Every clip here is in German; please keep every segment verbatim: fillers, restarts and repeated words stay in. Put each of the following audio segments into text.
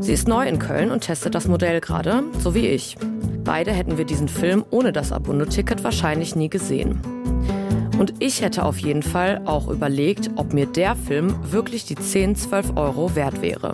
Sie ist neu in Köln und testet das Modell gerade, so wie ich. Beide hätten wir diesen Film ohne das Abundo-Ticket wahrscheinlich nie gesehen. Und ich hätte auf jeden Fall auch überlegt, ob mir der Film wirklich die zehn, zwölf Euro wert wäre.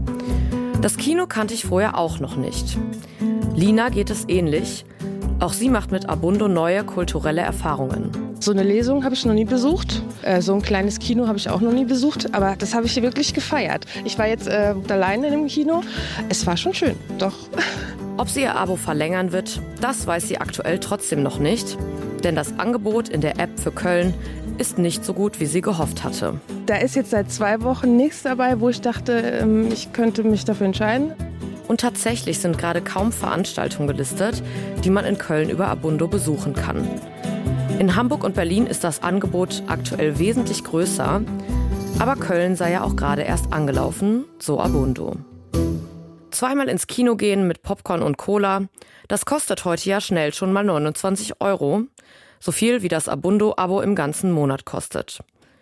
Das Kino kannte ich vorher auch noch nicht. Lina geht es ähnlich. Auch sie macht mit Abundo neue kulturelle Erfahrungen. So eine Lesung habe ich noch nie besucht. Äh, so ein kleines Kino habe ich auch noch nie besucht. Aber das habe ich wirklich gefeiert. Ich war jetzt äh, alleine im Kino. Es war schon schön, doch. Ob sie ihr Abo verlängern wird, das weiß sie aktuell trotzdem noch nicht. Denn das Angebot in der App für Köln ist nicht so gut, wie sie gehofft hatte. Da ist jetzt seit zwei Wochen nichts dabei, wo ich dachte, ich könnte mich dafür entscheiden. Und tatsächlich sind gerade kaum Veranstaltungen gelistet, die man in Köln über Abundo besuchen kann. In Hamburg und Berlin ist das Angebot aktuell wesentlich größer. Aber Köln sei ja auch gerade erst angelaufen, so Abundo. Zweimal ins Kino gehen mit Popcorn und Cola, das kostet heute ja schnell schon mal neunundzwanzig Euro. So viel wie das Abundo-Abo im ganzen Monat kostet.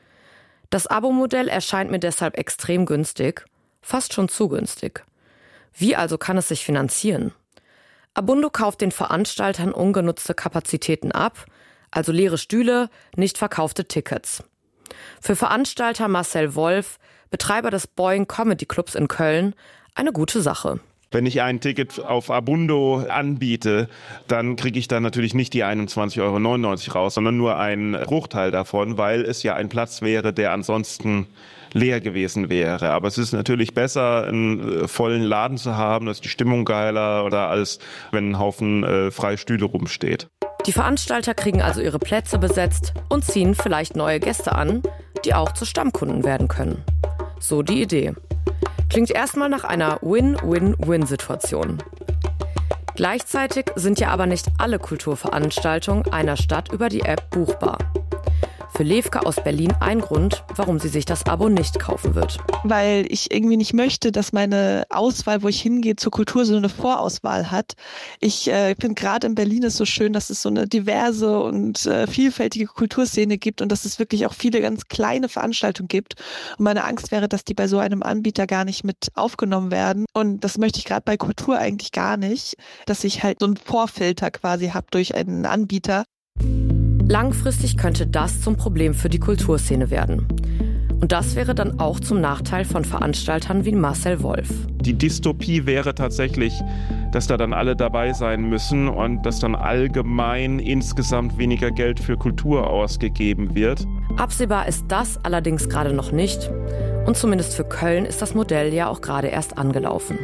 Das Abo-Modell erscheint mir deshalb extrem günstig, fast schon zu günstig. Wie also kann es sich finanzieren? Abundo kauft den Veranstaltern ungenutzte Kapazitäten ab, also leere Stühle, nicht verkaufte Tickets. Für Veranstalter Marcel Wolf, Betreiber des Boeing Comedy Clubs in Köln, eine gute Sache. Wenn ich ein Ticket auf Abundo anbiete, dann kriege ich dann natürlich nicht die einundzwanzig Euro neunundneunzig raus, sondern nur einen Bruchteil davon, weil es ja ein Platz wäre, der ansonsten leer gewesen wäre. Aber es ist natürlich besser, einen vollen Laden zu haben, da ist die Stimmung geiler oder als wenn ein Haufen äh, freie Stühle rumsteht. Die Veranstalter kriegen also ihre Plätze besetzt und ziehen vielleicht neue Gäste an, die auch zu Stammkunden werden können. So die Idee. Klingt erstmal nach einer Win-Win-Win-Situation. Gleichzeitig sind ja aber nicht alle Kulturveranstaltungen einer Stadt über die App buchbar. Für Levka aus Berlin ein Grund, warum sie sich das Abo nicht kaufen wird. Weil ich irgendwie nicht möchte, dass meine Auswahl, wo ich hingehe, zur Kultur so eine Vorauswahl hat. Ich äh, finde gerade in Berlin ist so schön, dass es so eine diverse und äh, vielfältige Kulturszene gibt und dass es wirklich auch viele ganz kleine Veranstaltungen gibt. Und meine Angst wäre, dass die bei so einem Anbieter gar nicht mit aufgenommen werden. Und das möchte ich gerade bei Kultur eigentlich gar nicht, dass ich halt so einen Vorfilter quasi habe durch einen Anbieter. Langfristig könnte das zum Problem für die Kulturszene werden. Und das wäre dann auch zum Nachteil von Veranstaltern wie Marcel Wolf. Die Dystopie wäre tatsächlich, dass da dann alle dabei sein müssen und dass dann allgemein insgesamt weniger Geld für Kultur ausgegeben wird. Absehbar ist das allerdings gerade noch nicht. Und zumindest für Köln ist das Modell ja auch gerade erst angelaufen.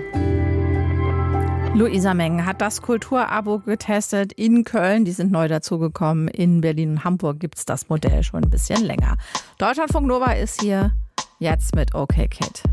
Luisa Meng hat das Kulturabo getestet in Köln. Die sind neu dazugekommen. In Berlin und Hamburg gibt es das Modell schon ein bisschen länger. Deutschlandfunk Nova ist hier jetzt mit OK Kid.